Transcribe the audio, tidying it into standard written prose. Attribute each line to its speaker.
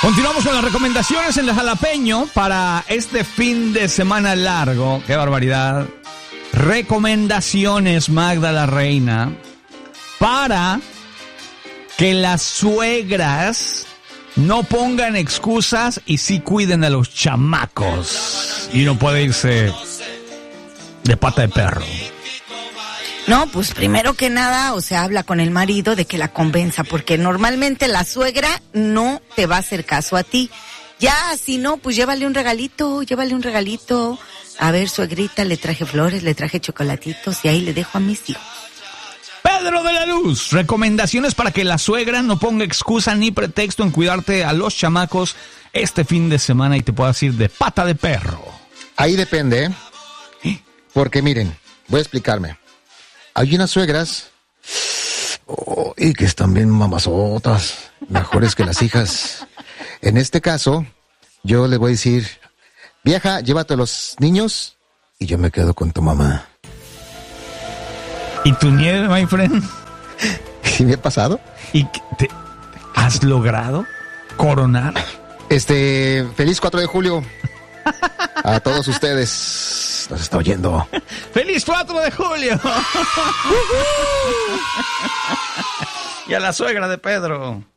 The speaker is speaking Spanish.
Speaker 1: Continuamos con las recomendaciones en el Jalapeño para este fin de semana largo. ¡Qué barbaridad! Recomendaciones, Magda la Reina, para que las suegras no pongan excusas y sí cuiden a los chamacos. Y no puede irse de pata de perro.
Speaker 2: No, pues primero que nada, o sea, habla con el marido de que la convenza, porque normalmente la suegra no te va a hacer caso a ti. Ya, si no, pues llévale un regalito. A ver, suegrita, le traje flores, le traje chocolatitos y ahí le dejo a mis hijos.
Speaker 1: Pedro de la Luz, recomendaciones para que la suegra no ponga excusa ni pretexto en cuidarte a los chamacos este fin de semana y te puedas ir de pata de perro.
Speaker 3: Ahí depende, ¿eh? Porque miren, voy a explicarme. Hay unas suegras y que están bien mamazotas, mejores que las hijas. En este caso, yo le voy a decir, vieja, llévate a los niños y yo me quedo con tu mamá.
Speaker 1: ¿Y tu nieve, my friend?
Speaker 3: ¿Sí me ha pasado?
Speaker 1: ¿Y te has logrado coronar?
Speaker 3: Feliz 4 de julio a todos ustedes. Nos está oyendo.
Speaker 1: ¡Feliz 4 de julio! Y a la suegra de Pedro.